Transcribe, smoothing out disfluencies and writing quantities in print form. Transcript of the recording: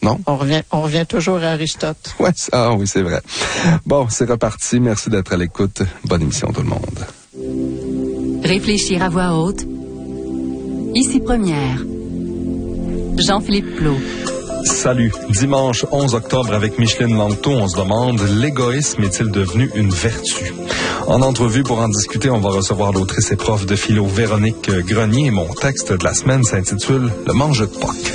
Non? On revient toujours à Aristote. Ouais, oui, c'est vrai. Bon, c'est reparti. Merci d'être à l'écoute. Bonne émission, tout le monde. Réfléchir à voix haute. Ici Première. Jean-Philippe Plot. Salut. Dimanche 11 octobre avec Micheline Langto, on se demande, l'égoïsme est-il devenu une vertu? En entrevue pour en discuter, on va recevoir l'autrice et prof de philo Véronique Grenier. Mon texte de la semaine s'intitule « Le mange de Pâques ».